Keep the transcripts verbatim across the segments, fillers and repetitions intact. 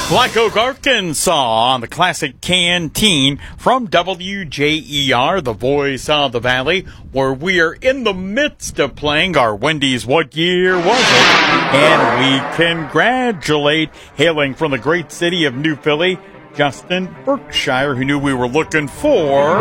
Black Oak, Arkansas on the Classic Canteen from W J E R, the voice of the Valley, where we are in the midst of playing our Wendy's What Year Was It? And we congratulate, hailing from the great city of New Philly, Justin Berkshire, who knew we were looking for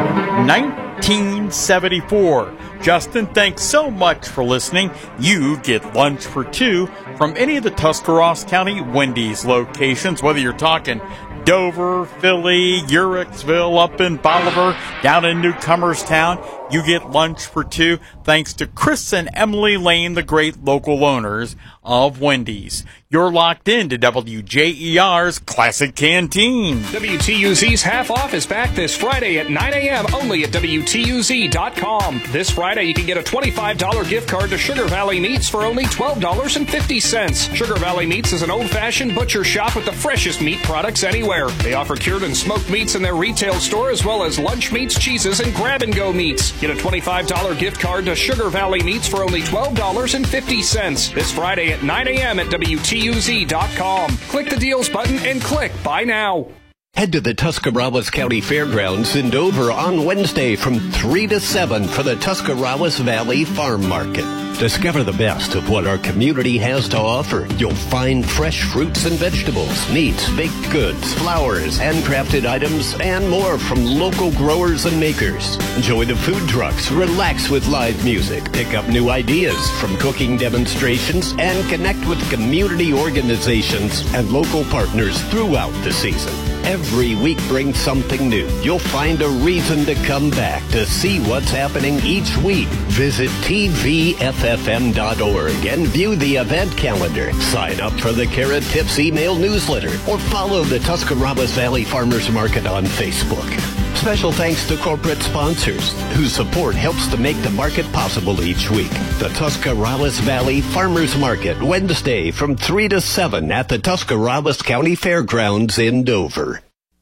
nineteen seventy-four. Justin, thanks so much for listening. You get lunch for two from any of the Tuscarawas County Wendy's locations, whether you're talking Dover, Philly, Uhrichsville, up in Bolivar, down in Newcomerstown. You get lunch for two thanks to Chris and Emily Lane, the great local owners of Wendy's. You're locked in to W J E R's Classic Canteen. W T U Z's Half Off is back this Friday at nine a.m. only at W T U Z dot com. This Friday, you can get a twenty-five dollars gift card to Sugar Valley Meats for only twelve dollars and fifty cents. Sugar Valley Meats is an old-fashioned butcher shop with the freshest meat products anywhere. They offer cured and smoked meats in their retail store, as well as lunch meats, cheeses, and grab-and-go meats. Get a twenty-five dollars gift card to Sugar Valley Meats for only twelve dollars and fifty cents. This Friday at nine a.m. at W T U Z dot com. Click the deals button and click Buy Now. Head to the Tuscarawas County Fairgrounds in Dover on Wednesday from three to seven for the Tuscarawas Valley Farm Market. Discover the best of what our community has to offer. You'll find fresh fruits and vegetables, meats, baked goods, flowers, handcrafted items, and more from local growers and makers. Enjoy the food trucks, relax with live music, pick up new ideas from cooking demonstrations, and connect with community organizations and local partners throughout the season. Every week brings something new. You'll find a reason to come back to see what's happening each week. Visit T V F F M dot org and view the event calendar. Sign up for the Carrot Tips email newsletter or follow the Tuscarawas Valley Farmers Market on Facebook. Special thanks to corporate sponsors whose support helps to make the market possible each week. The Tuscarawas Valley Farmers Market, Wednesday from three to seven at the Tuscarawas County Fairgrounds in Dover.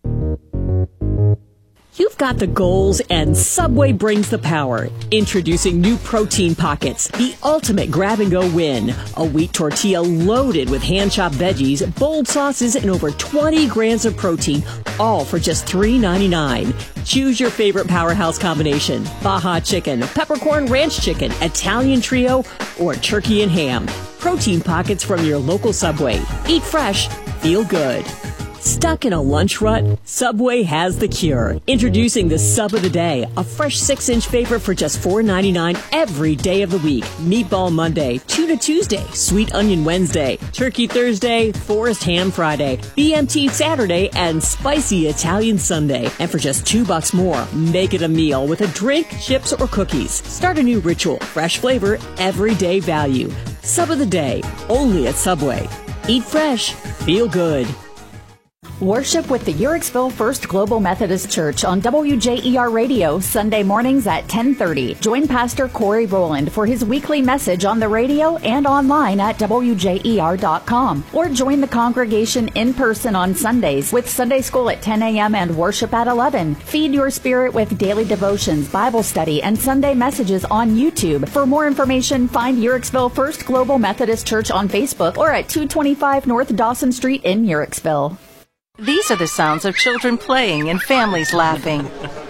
You've got the goals, and Subway brings the power. Introducing new Protein Pockets, the ultimate grab-and-go win. A wheat tortilla loaded with hand-chopped veggies, bold sauces, and over twenty grams of protein, all for just three ninety-nine. Choose your favorite powerhouse combination: Baja Chicken, Peppercorn Ranch Chicken, Italian Trio, or Turkey and Ham. Protein Pockets from your local Subway. Eat fresh, feel good. Stuck in a lunch rut? Subway has the cure. Introducing the Sub of the Day, a fresh six-inch favorite for just four ninety-nine every day of the week. Meatball Monday, Tuna Tuesday, Sweet Onion Wednesday, Turkey Thursday, Forest Ham Friday, B M T Saturday, and Spicy Italian Sunday. And for just two bucks more, make it a meal with a drink, chips, or cookies. Start a new ritual, fresh flavor, everyday value. Sub of the Day, only at Subway. Eat fresh, feel good. Worship with the Uhrichsville First Global Methodist Church on W J E R Radio Sunday mornings at ten thirty. Join Pastor Corey Rowland for his weekly message on the radio and online at W J E R dot com. Or join the congregation in person on Sundays with Sunday school at ten a.m. and worship at eleven. Feed your spirit with daily devotions, Bible study, and Sunday messages on YouTube. For more information, find Uhrichsville First Global Methodist Church on Facebook or at two twenty-five North Dawson Street in Uhrichsville. These are the sounds of children playing and families laughing.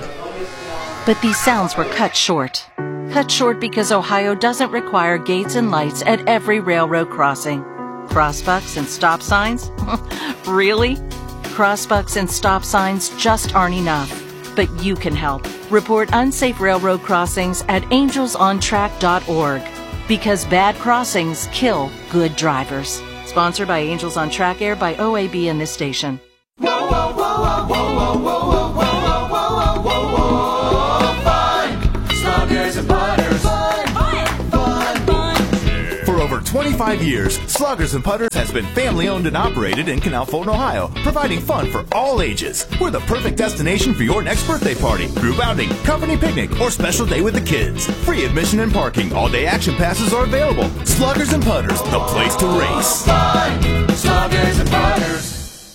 But these sounds were cut short. Cut short because Ohio doesn't require gates and lights at every railroad crossing. Crossbucks and stop signs? Really? Crossbucks and stop signs just aren't enough. But you can help. Report unsafe railroad crossings at angels on track dot org. Because bad crossings kill good drivers. Sponsored by Angels on Track, aired by O A B and this station. Whoa, whoa, whoa, whoa, whoa, whoa, whoa, whoa, whoa, whoa, whoa, whoa, fun! Sluggers and Putters, fun, fun, fun, fun. For over twenty-five years, Sluggers and Putters has been family-owned and operated in Canal Fulton, Ohio, providing fun for all ages. We're the perfect destination for your next birthday party, group outing, company picnic, or special day with the kids. Free admission and parking. All-day action passes are available. Sluggers and Putters, the place to race. Fun! Sluggers and Putters.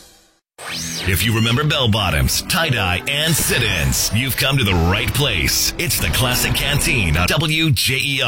If you remember bell-bottoms, tie-dye, and sit-ins, you've come to the right place. It's the Classic Canteen on W J E R.